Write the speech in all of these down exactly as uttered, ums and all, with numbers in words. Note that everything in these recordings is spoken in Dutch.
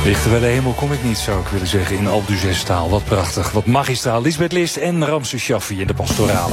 Dichter bij de hemel kom ik niet, zou ik willen zeggen, in Alpe d'Huez taal. Wat prachtig, wat magistraal. Lisbeth List en Ramses Shaffi in de pastorale.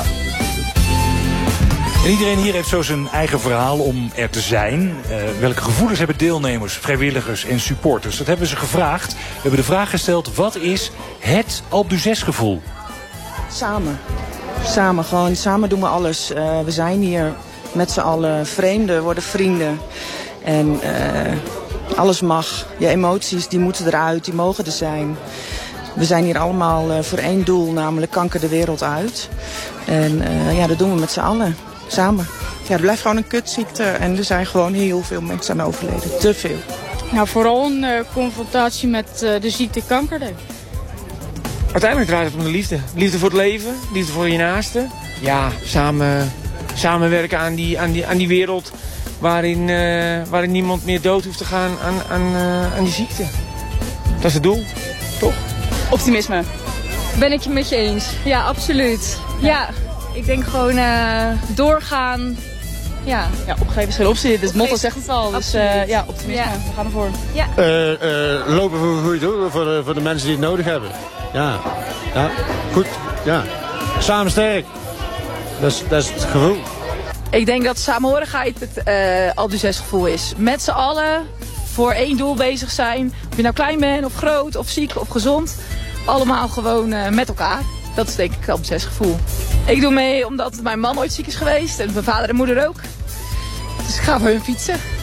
En iedereen hier heeft zo zijn eigen verhaal om er te zijn. Uh, welke gevoelens hebben deelnemers, vrijwilligers en supporters? Dat hebben we ze gevraagd. We hebben de vraag gesteld, wat is het Alpe d'Huez gevoel? Samen. Samen, gewoon samen doen we alles. Uh, we zijn hier met z'n allen. Vreemden worden vrienden. En uh, alles mag. Je emoties, die moeten eruit, die mogen er zijn. We zijn hier allemaal uh, voor één doel, namelijk kanker de wereld uit. En uh, ja, dat doen we met z'n allen. Samen. Ja, het blijft gewoon een kutziekte en er zijn gewoon heel veel mensen aan overleden. Te veel. Nou, vooral een uh, confrontatie met uh, de ziekte kanker. Denk. Uiteindelijk draait het om de liefde. Liefde voor het leven, liefde voor je naaste. Ja, samen, samenwerken aan die, aan, die, aan die wereld waarin, uh, waarin niemand meer dood hoeft te gaan aan, aan, uh, aan die ziekte. Dat is het doel, toch? Optimisme. Ben ik het met je eens. Ja, absoluut. Ja. Ik denk gewoon uh, doorgaan. Ja. Ja, opgeven is geen optie. Het motto zegt het al. Dus uh, ja, optimisme. Ja. We gaan ervoor. Ja. Uh, uh, lopen voor een goede doel. Voor de, voor de mensen die het nodig hebben. Ja. Ja. Goed. Ja. Samen sterk. Dat is, dat is het gevoel. Ik denk dat samenhorigheid het uh, Alpe d'Huez gevoel is. Met z'n allen voor één doel bezig zijn. Of je nou klein bent of groot of ziek of gezond. Allemaal gewoon uh, met elkaar. Dat is denk ik het Alpe d'Huez gevoel. Ik doe mee omdat mijn man ooit ziek is geweest en mijn vader en moeder ook. Dus ik ga voor hun fietsen.